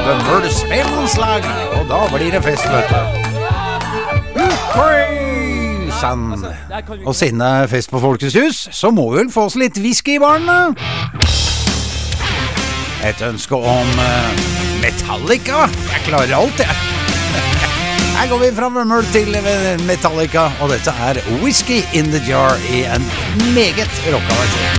Vømmøl spellemannslag, og da blir det fest, vet du. Sann. Og siden det er fest på Folkets hus, så må vi vel få oss litt whisky i baren. Et ønske om Metallica. Jeg klarer alt, jeg. Her går vi fra Vømmøl til Metallica, og dette er Whiskey in the Jar i en meget rocka versjon.